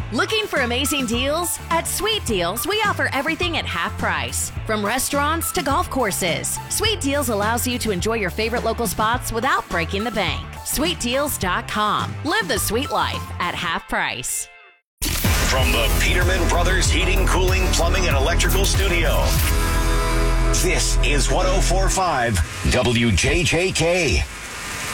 Looking for amazing deals? At Sweet Deals, we offer everything at half price. From restaurants to golf courses, Sweet Deals allows you to enjoy your favorite local spots without breaking the bank. SweetDeals.com. Live the sweet life at half price. From the Peterman Brothers Heating, Cooling, Plumbing, and Electrical Studio, this is 104.5 WJJK.